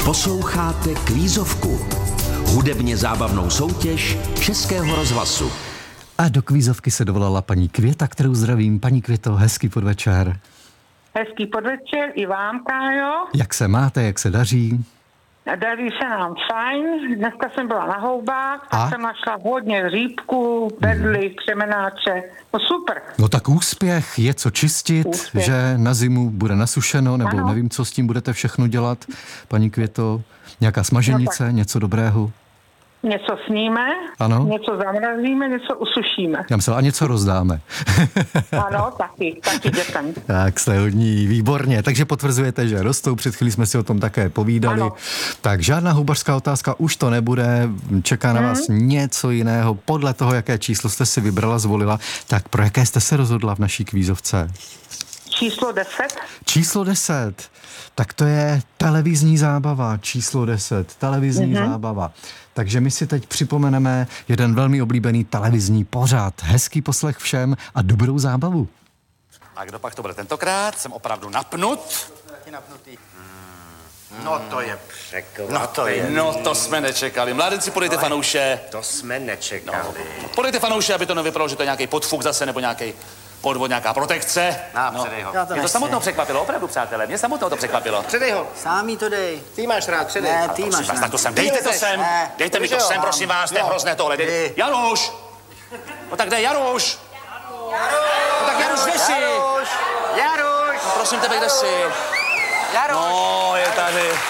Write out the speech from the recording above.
Posloucháte Kvízovku, hudebně zábavnou soutěž Českého rozhlasu. A do Kvízovky se dovolala paní Květa, kterou zdravím. Paní Květo, hezký podvečer. Hezký podvečer i vám, Kájo. Jak se máte, jak se daří? Daří se nám fajn. Dneska jsem byla na houbách, A? tak jsem našla hodně hříbků, bedly, křemenáče. No super. No tak úspěch, je co čistit, Úspěch. že na zimu bude nasušeno, nebo Ano. nevím, co s tím budete všechno dělat. Paní Květo, nějaká smaženice, něco dobrého? Něco sníme, Ano. něco zamrazíme, něco usušíme. Já myslel, a něco rozdáme. Ano, taky dětem. Tak jste hodní, výborně. Takže potvrzujete, že rostou, před chvílí jsme si o tom také povídali. Ano. Tak žádná houbařská otázka už to nebude, čeká na vás něco jiného, podle toho, jaké číslo jste si vybrala, zvolila. Tak pro jaké jste se rozhodla v naší kvízovce? Číslo 10. Číslo 10. Tak to je televizní zábava. Číslo 10. Televizní zábava. Takže my si teď připomeneme jeden velmi oblíbený televizní pořad. Hezký poslech všem a dobrou zábavu. A kdo pak to bude tentokrát? Jsem opravdu napnut. No to je překvapení. No to jsme nečekali. Mládenci, podejte fanouše. To jsme nečekali. Podejte fanouše, aby to nevypadalo, že to je nějaký podfuk zase, nebo nějaký podvod, nějaká protekce. Předej ho. Mě to samotnou překvapilo, opravdu, přátelé. Mě samotnou to překvapilo. Předej ho. Sám jí to dej. Ty máš rád, předej. Ne, ty máš Prosím vás, rád. tak to sem. Dejte to sem. Ne. Dejte mi to sem, prosím vás, to je hrozné tohle. Januš! No tak dej, Januš! No tak Januš, kde jsi? Jaruš! Prosím tebe, kde jsi? Jaro. No, je tady.